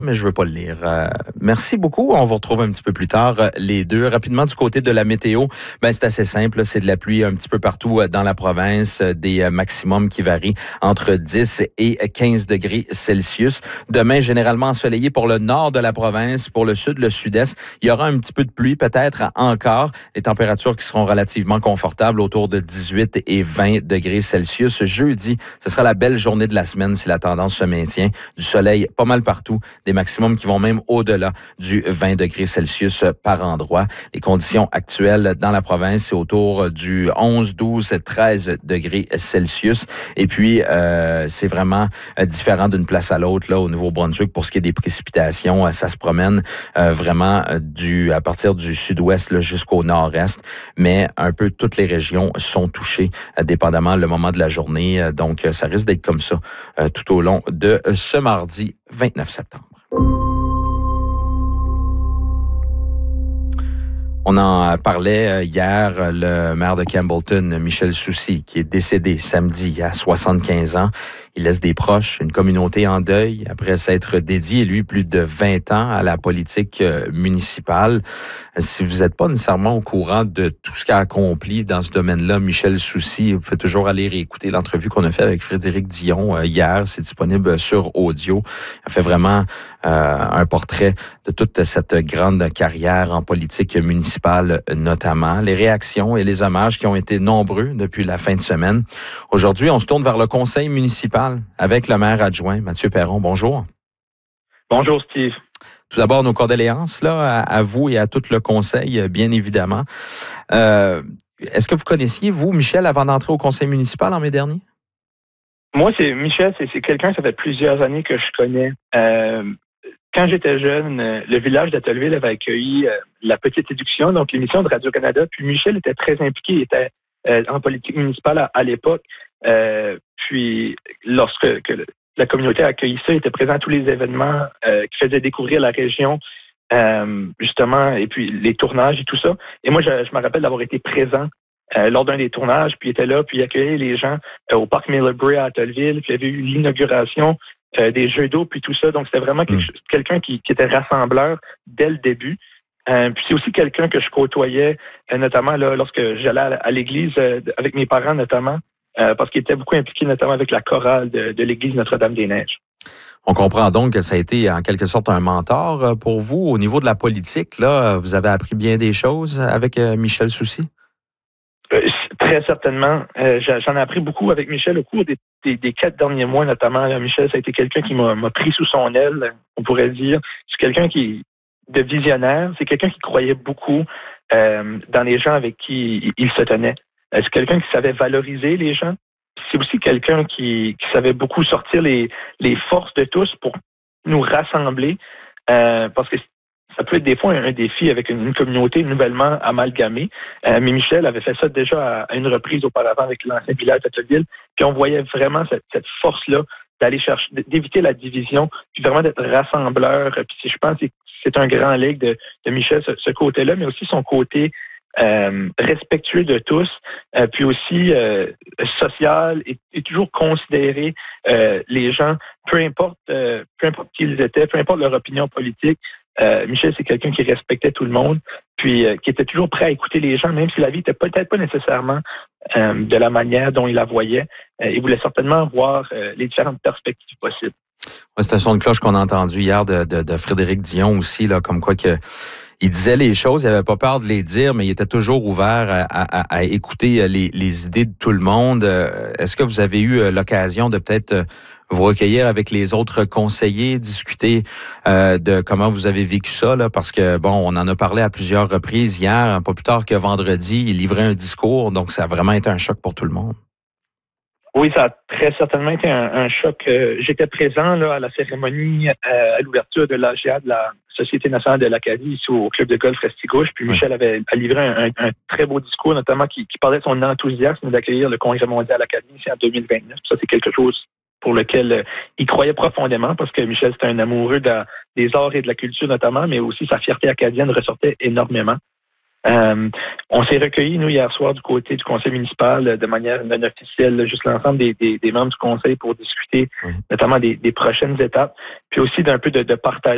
Mais je veux pas le lire. Merci beaucoup. On vous retrouve un petit peu plus tard, les deux. Rapidement, du côté de la météo, c'est assez simple. C'est de la pluie un petit peu partout dans la province, des maximums qui varient entre 10 et 15 degrés Celsius. Demain, généralement ensoleillé pour le nord de la province, pour le sud, le sud-est. Il y aura un petit peu de pluie, peut-être encore. Les températures qui seront relativement confortables, autour de 18 et 20 degrés Celsius. Jeudi, ce sera la belle journée de la semaine si la tendance se maintient. Du soleil pas mal partout. Des maximums qui vont même au-delà du 20 degrés Celsius par endroit. Les conditions actuelles dans la province, c'est autour du 11, 12, 13 degrés Celsius. Et puis, c'est vraiment différent d'une place à l'autre là au Nouveau-Brunswick pour ce qui est des précipitations. Ça se promène vraiment à partir du sud-ouest là, jusqu'au nord-est. Mais un peu toutes les régions sont touchées, dépendamment le moment de la journée. Donc, ça risque d'être comme ça tout au long de ce mardi 29 septembre. On en parlait hier, le maire de Campbellton, Michel Soucy, qui est décédé samedi à 75 ans. Il laisse des proches, une communauté en deuil après s'être dédié, lui, plus de 20 ans à la politique municipale. Si vous n'êtes pas nécessairement au courant de tout ce qu'a accompli dans ce domaine-là, Michel Soucy, vous pouvez toujours aller réécouter l'entrevue qu'on a fait avec Frédéric Dion hier. C'est disponible sur audio. Il a fait vraiment un portrait de toute cette grande carrière en politique municipale notamment. Les réactions et les hommages qui ont été nombreux depuis la fin de semaine. Aujourd'hui, on se tourne vers le conseil municipal avec le maire adjoint, Mathieu Perron. Bonjour. Bonjour, Steve. Tout d'abord, nos condoléances là, à vous et à tout le conseil, bien évidemment. Est-ce que vous connaissiez, vous, Michel, avant d'entrer au conseil municipal en mai dernier? Moi, Michel, c'est quelqu'un, ça fait plusieurs années que je connais. Quand j'étais jeune, le village d'Atholville avait accueilli La Petite Éducation, donc l'émission de Radio-Canada. Puis Michel était très impliqué, il était en politique municipale à l'époque. Puis lorsque la communauté a accueilli ça, il était présent à tous les événements qui faisaient découvrir la région, justement, et puis les tournages et tout ça. Et moi, je me rappelle d'avoir été présent lors d'un des tournages, puis il était là, puis il accueillait les gens au parc Millerbray à Atholville, puis il y avait eu l'inauguration des jeux d'eau, puis tout ça. Donc, c'était vraiment quelqu'un qui était rassembleur dès le début. Puis c'est aussi quelqu'un que je côtoyais, notamment là, lorsque j'allais à l'église avec mes parents, notamment, parce qu'il était beaucoup impliqué, notamment avec la chorale de l'église Notre-Dame-des-Neiges. On comprend donc que ça a été en quelque sorte un mentor pour vous. Au niveau de la politique, là, vous avez appris bien des choses avec Michel Soucy? Très certainement. J'en ai appris beaucoup avec Michel au cours des 4 derniers mois, notamment. Michel, ça a été quelqu'un qui m'a pris sous son aile, on pourrait dire. C'est quelqu'un de visionnaire. C'est quelqu'un qui croyait beaucoup dans les gens avec qui il se tenait. C'est quelqu'un qui savait valoriser les gens. C'est aussi quelqu'un qui savait beaucoup sortir les forces de tous pour nous rassembler, parce que ça peut être des fois un défi avec une communauté nouvellement amalgamée. Mais Michel avait fait ça déjà à une reprise auparavant avec l'ancien village d'Atholville. Puis on voyait vraiment cette force-là d'aller chercher, d'éviter la division, puis vraiment d'être rassembleur. Puis je pense que c'est un grand legs de Michel, ce côté-là, mais aussi son côté respectueux de tous, puis aussi social et toujours considérer les gens, peu importe qui ils étaient, peu importe leur opinion politique. Michel, c'est quelqu'un qui respectait tout le monde, puis qui était toujours prêt à écouter les gens, même si la vie n'était peut-être pas nécessairement de la manière dont il la voyait. Il voulait certainement voir les différentes perspectives possibles. Ouais, c'est un son de cloche qu'on a entendu hier de Frédéric Dion aussi, là, comme quoi que il disait les choses, il n'avait pas peur de les dire, mais il était toujours ouvert à écouter les idées de tout le monde. Est-ce que vous avez eu l'occasion de peut-être vous recueillir avec les autres conseillers, discuter de comment vous avez vécu ça, là? Parce que, bon, on en a parlé à plusieurs reprises hier, pas plus tard que vendredi, il livrait un discours, donc ça a vraiment été un choc pour tout le monde. Oui, ça a très certainement été un choc. J'étais présent là, à la cérémonie, à l'ouverture de l'AGA, de la Société nationale de l'Acadie, ici au club de golf Restigouche. Puis Michel a livré un très beau discours, notamment qui parlait de son enthousiasme d'accueillir le Congrès mondial l'Acadie ici en 2029. Ça, c'est quelque chose pour lequel il croyait profondément, parce que Michel, c'était un amoureux des arts et de la culture notamment, mais aussi sa fierté acadienne ressortait énormément. On s'est recueillis, nous, hier soir, du côté du conseil municipal, de manière non officielle, juste l'ensemble des membres du conseil pour discuter, notamment des prochaines étapes, puis aussi d'un peu de partage